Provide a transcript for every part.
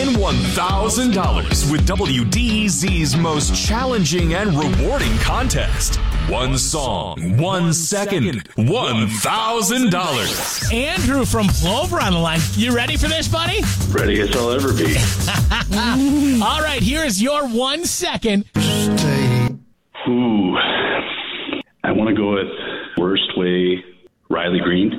win $1,000 with WDEZ's most challenging and rewarding contest. One song, 1 second, $1,000. Andrew from Plover on the line. You ready for this, buddy? Ready as I'll ever be. All right, here is your 1 second. Ooh. I want to go with Worst Way, Riley Green.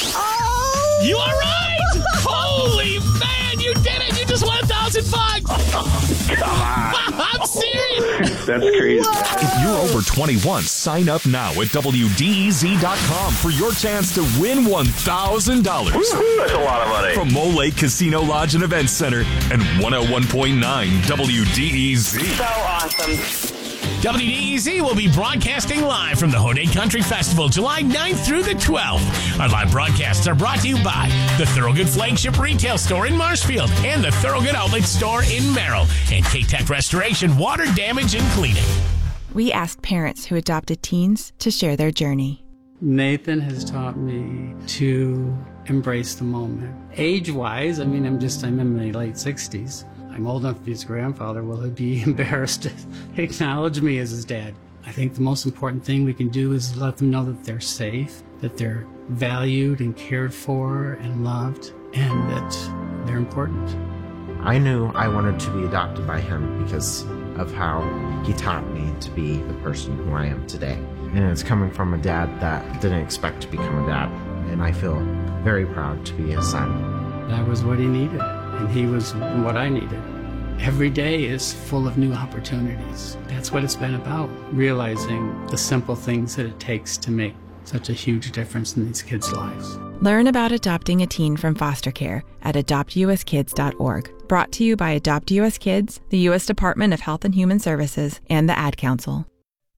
You are right! Holy man, you did it! You just won $1,000. Come on. I'm serious. That's crazy. If you're over 21, sign up now at WDEZ.com for your chance to win $1,000. Woo-hoo, that's a lot of money. From Mole Lake Casino Lodge and Event Center and 101.9 WDEZ. So awesome. WDEZ will be broadcasting live from the Hoday Country Festival July 9th through the 12th. Our live broadcasts are brought to you by the Thorogood Flagship Retail Store in Marshfield and the Thorogood Outlet Store in Merrill and K-Tech Restoration Water Damage and Cleaning. We asked parents who adopted teens to share their journey. Nathan has taught me to embrace the moment. Age-wise, I'm in my late 60s. I'm old enough to be his grandfather. Will he be embarrassed to acknowledge me as his dad? I think the most important thing we can do is let them know that they're safe, that they're valued and cared for and loved, and that they're important. I knew I wanted to be adopted by him because of how he taught me to be the person who I am today. And it's coming from a dad that didn't expect to become a dad, and I feel very proud to be his son. That was what he needed, and he was what I needed. Every day is full of new opportunities. That's what it's been about, realizing the simple things that it takes to make such a huge difference in these kids' lives. Learn about adopting a teen from foster care at adoptuskids.org. Brought to you by Adopt US Kids, the U.S. Department of Health and Human Services, and the Ad Council.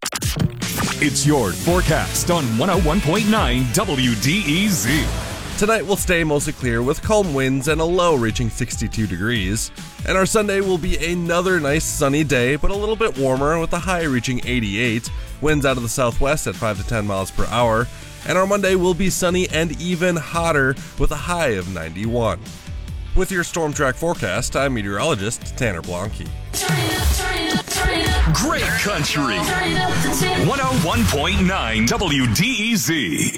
It's your forecast on 101.9 WDEZ. Tonight will stay mostly clear with calm winds and a low reaching 62 degrees. And our Sunday will be another nice sunny day, but a little bit warmer with a high reaching 88. Winds out of the southwest at 5 to 10 miles per hour. And our Monday will be sunny and even hotter with a high of 91. With your Storm Track forecast, I'm meteorologist Tanner Blanke. Great country. 101.9 WDEZ.